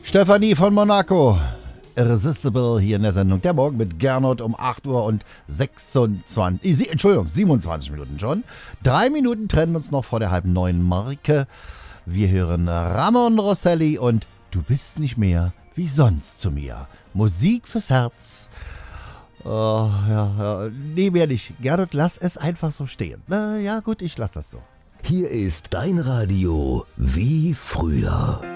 Stefanie von Monaco. Irresistible hier in der Sendung. Der Morgen mit Gernot um 8 Uhr und 27 Minuten schon. 3 Minuten trennen uns noch vor der halben 9 Marke. Wir hören Ramon Rosselli und Du bist nicht mehr wie sonst zu mir. Musik fürs Herz. Nee, mehr nicht. Gernot, lass es einfach so stehen. Ja gut, ich lass das so. Hier ist dein Radio wie früher.